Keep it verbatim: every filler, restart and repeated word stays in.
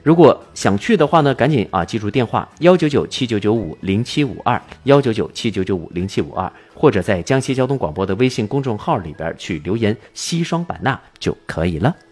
如果想去的话呢，赶紧啊记住电话幺九九七九九五零七五二幺九九七九九五零七五二，或者在江西交通广播的微信公众号里边去留言西双版纳就可以了。